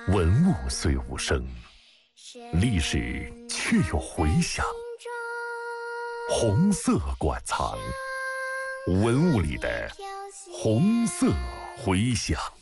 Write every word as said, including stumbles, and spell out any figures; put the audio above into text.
文物虽无声，历史却有回响。红色馆藏，文物里的红色回响。